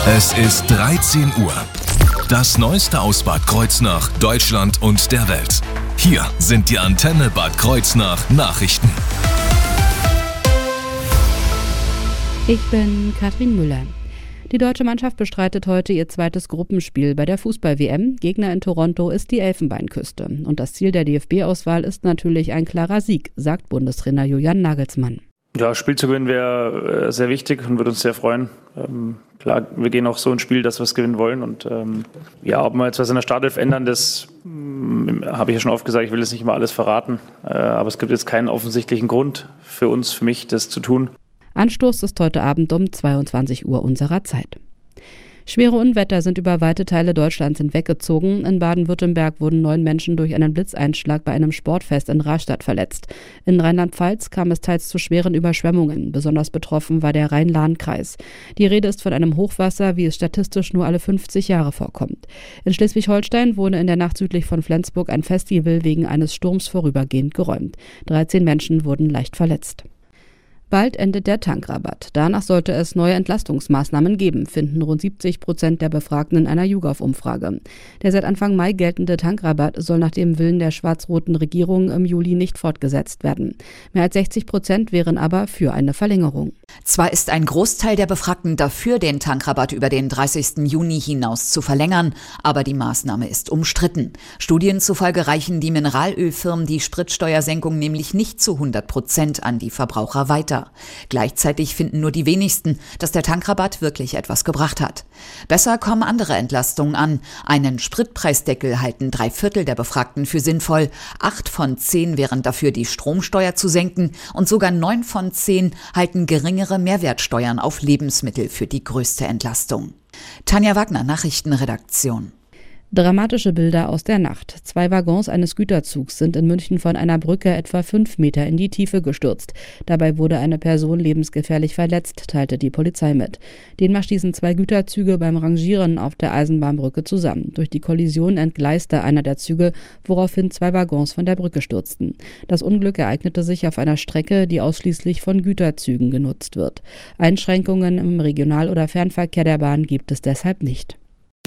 Es ist 13 Uhr. Das Neueste aus Bad Kreuznach, Deutschland und der Welt. Hier sind die Antenne Bad Kreuznach Nachrichten. Ich bin Katrin Müller. Die deutsche Mannschaft bestreitet heute ihr zweites Gruppenspiel bei der Fußball-WM. Gegner in Toronto ist die Elfenbeinküste. Und das Ziel der DFB-Auswahl ist natürlich ein klarer Sieg, sagt Bundestrainer Julian Nagelsmann. Ja, Spiel zu gewinnen wäre sehr wichtig und würde uns sehr freuen. Klar, wir gehen auch so ins Spiel, dass wir es gewinnen wollen. Und ob wir jetzt was in der Startelf ändern, das habe ich ja schon oft gesagt, ich will jetzt nicht mal alles verraten. Aber es gibt jetzt keinen offensichtlichen Grund für mich, das zu tun. Anstoß ist heute Abend um 22 Uhr unserer Zeit. Schwere Unwetter sind über weite Teile Deutschlands hinweggezogen. In Baden-Württemberg wurden 9 Menschen durch einen Blitzeinschlag bei einem Sportfest in Rastatt verletzt. In Rheinland-Pfalz kam es teils zu schweren Überschwemmungen. Besonders betroffen war der Rhein-Lahn-Kreis. Die Rede ist von einem Hochwasser, wie es statistisch nur alle 50 Jahre vorkommt. In Schleswig-Holstein wurde in der Nacht südlich von Flensburg ein Festival wegen eines Sturms vorübergehend geräumt. 13 Menschen wurden leicht verletzt. Bald endet der Tankrabatt. Danach sollte es neue Entlastungsmaßnahmen geben, finden rund 70% der Befragten in einer YouGov-Umfrage. Der seit Anfang Mai geltende Tankrabatt soll nach dem Willen der schwarz-roten Regierung im Juli nicht fortgesetzt werden. Mehr als 60% wären aber für eine Verlängerung. Zwar ist ein Großteil der Befragten dafür, den Tankrabatt über den 30. Juni hinaus zu verlängern, aber die Maßnahme ist umstritten. Studien zufolge reichen die Mineralölfirmen die Spritsteuersenkung nämlich nicht zu 100% an die Verbraucher weiter. Gleichzeitig finden nur die wenigsten, dass der Tankrabatt wirklich etwas gebracht hat. Besser kommen andere Entlastungen an. Einen Spritpreisdeckel halten 3/4 der Befragten für sinnvoll. 8 von 10 wären dafür, die Stromsteuer zu senken. Und sogar 9 von 10 halten geringere Mehrwertsteuern auf Lebensmittel für die größte Entlastung. Tanja Wagner, Nachrichtenredaktion. Dramatische Bilder aus der Nacht. 2 Waggons eines Güterzugs sind in München von einer Brücke etwa 5 Meter in die Tiefe gestürzt. Dabei wurde eine Person lebensgefährlich verletzt, teilte die Polizei mit. Demnach stießen 2 Güterzüge beim Rangieren auf der Eisenbahnbrücke zusammen. Durch die Kollision entgleiste einer der Züge, woraufhin 2 Waggons von der Brücke stürzten. Das Unglück ereignete sich auf einer Strecke, die ausschließlich von Güterzügen genutzt wird. Einschränkungen im Regional- oder Fernverkehr der Bahn gibt es deshalb nicht.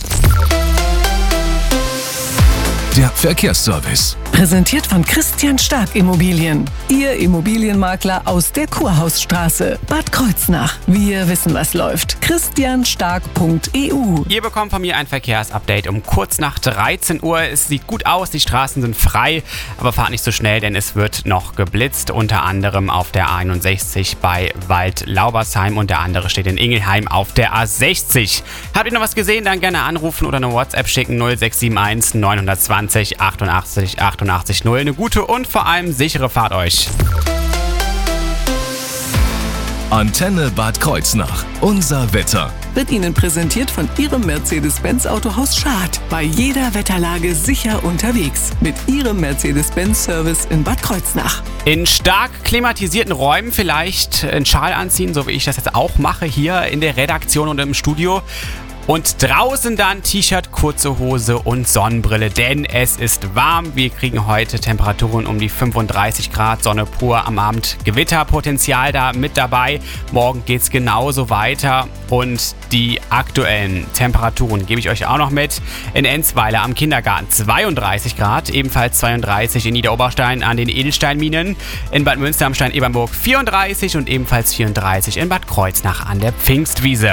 Der Verkehrsservice. Präsentiert von Christian Stark Immobilien. Ihr Immobilienmakler aus der Kurhausstraße, Bad Kreuznach. Wir wissen, was läuft. christianstark.eu. Ihr bekommt von mir ein Verkehrsupdate um kurz nach 13 Uhr. Es sieht gut aus, die Straßen sind frei, aber fahrt nicht so schnell, denn es wird noch geblitzt. Unter anderem auf der A61 bei Wald-Laubersheim und der andere steht in Ingelheim auf der A60. Habt ihr noch was gesehen? Dann gerne anrufen oder eine WhatsApp schicken 0671 920 88 88 0. Eine gute und vor allem sichere Fahrt euch. Antenne Bad Kreuznach. Unser Wetter. Wird Ihnen präsentiert von Ihrem Mercedes-Benz Autohaus Schad. Bei jeder Wetterlage sicher unterwegs. Mit Ihrem Mercedes-Benz-Service in Bad Kreuznach. In stark klimatisierten Räumen vielleicht einen Schal anziehen, so wie ich das jetzt auch mache hier in der Redaktion und im Studio. Und draußen dann T-Shirt, kurze Hose und Sonnenbrille, denn es ist warm. Wir kriegen heute Temperaturen um die 35 Grad, Sonne pur, am Abend Gewitterpotenzial da mit dabei. Morgen geht es genauso weiter und die aktuellen Temperaturen gebe ich euch auch noch mit. In Enzweiler am Kindergarten 32 Grad, ebenfalls 32 in Niederoberstein an den Edelsteinminen. In Bad Münster am Stein-Ebernburg 34 und ebenfalls 34 in Bad Kreuznach an der Pfingstwiese.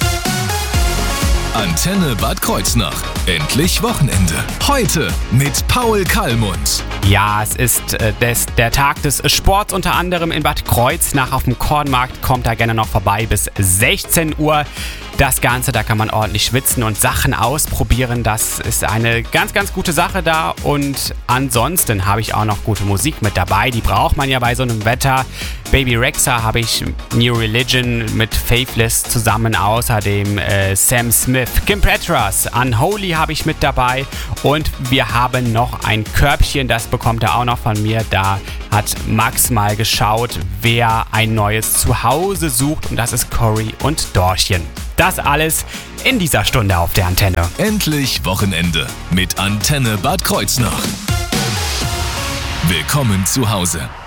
Antenne Bad Kreuznach. Endlich Wochenende. Heute mit Paul Kallmund. Ja, es ist der Tag des Sports, unter anderem in Bad Kreuznach auf dem Kornmarkt. Kommt da gerne noch vorbei bis 16 Uhr. Das Ganze, da kann man ordentlich schwitzen und Sachen ausprobieren. Das ist eine ganz, ganz gute Sache da. Und ansonsten habe ich auch noch gute Musik mit dabei. Die braucht man ja bei so einem Wetter. Baby Rexha habe ich, New Religion mit Faithless zusammen. Außerdem Sam Smith, Kim Petras, Unholy habe ich mit dabei. Und wir haben noch ein Körbchen, das bekommt er auch noch von mir. Da hat Max mal geschaut, wer ein neues Zuhause sucht. Und das ist Cory und Dorchen. Das alles in dieser Stunde auf der Antenne. Endlich Wochenende mit Antenne Bad Kreuznach. Willkommen zu Hause.